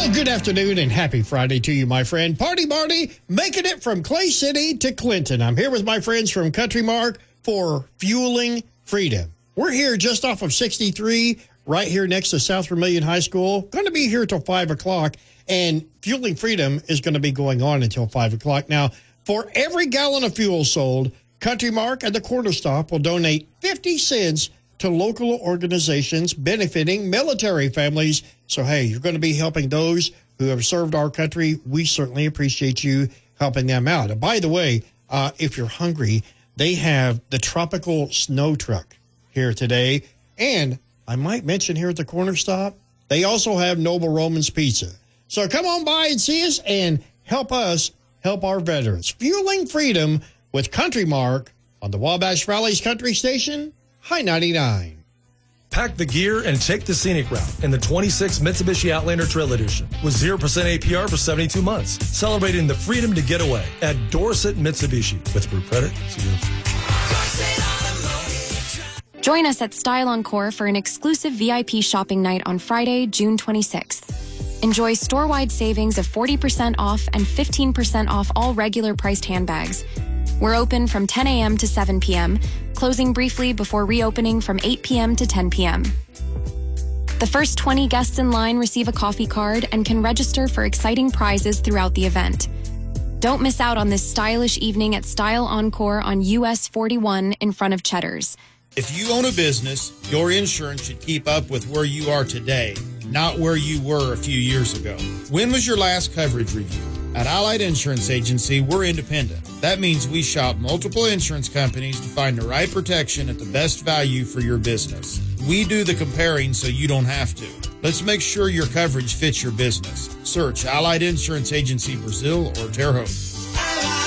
Well, good afternoon and happy Friday to you, my friend. Party Marty, making it from Clay City to Clinton. I'm here with my friends from Country Mark for Fueling Freedom. We're here just off of 63, right here next to South Vermilion High School. Going to be here till 5 o'clock, and Fueling Freedom is going to be going on until 5 o'clock. Now, for every gallon of fuel sold, Country Mark and the Corner Stop will donate 50 cents to local organizations benefiting military families. So, hey, you're going to be helping those who have served our country. We certainly appreciate you helping them out. And by the way, if you're hungry, they have the Tropical Snow Truck here today. And I might mention here at the Corner Stop, they also have Noble Romans Pizza. So come on by and see us and help us help our veterans. Fueling Freedom with Country Mark on the Wabash Valley's Country Station, High 99. Pack the gear and take the scenic route in the 26 Mitsubishi Outlander Trail Edition with 0% APR for 72 months, celebrating the freedom to get away at Dorset Mitsubishi with Brew Credit. Join us at Style Encore for an exclusive VIP shopping night on Friday, June 26th. Enjoy store-wide savings of 40% off and 15% off all regular priced handbags. We're open from 10 a.m. to 7 p.m., closing briefly before reopening from 8 p.m. to 10 p.m. The first 20 guests in line receive a coffee card and can register for exciting prizes throughout the event. Don't miss out on this stylish evening at Style Encore on US 41 in front of Cheddar's. If you own a business, your insurance should keep up with where you are today, not where you were a few years ago. When was your last coverage review? At Allied Insurance Agency, we're independent. That means we shop multiple insurance companies to find the right protection at the best value for your business. We do the comparing so you don't have to. Let's make sure your coverage fits your business. Search Allied Insurance Agency Brazil or Terre Haute.